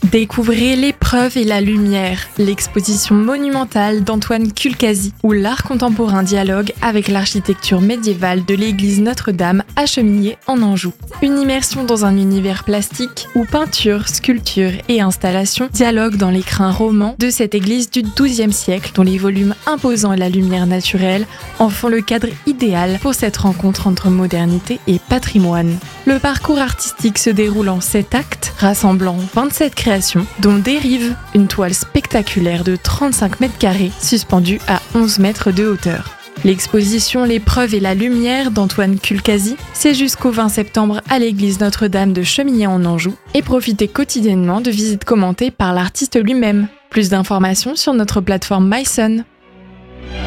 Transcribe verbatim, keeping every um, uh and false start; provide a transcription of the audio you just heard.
Découvrez L'épreuve et la lumière, l'exposition monumentale d'Antoine Kulkazi, où l'art contemporain dialogue avec l'architecture médiévale de l'église Notre-Dame à Chemillé en Anjou. Une immersion dans un univers plastique où peinture, sculpture et installation dialoguent dans l'écrin roman de cette église du douzième siècle dont les volumes imposants et la lumière naturelle en font le cadre idéal pour cette rencontre entre modernité et patrimoine. Le parcours artistique se déroule en sept actes, rassemblant vingt-sept créations, dont Dérive, une toile spectaculaire de trente-cinq mètres carrés, suspendue à onze mètres de hauteur. L'exposition L'épreuve et la lumière d'Antoine Kulkazi, c'est jusqu'au vingt septembre à l'église Notre-Dame de Chemillé en Anjou, et profitez quotidiennement de visites commentées par l'artiste lui-même. Plus d'informations sur notre plateforme myson.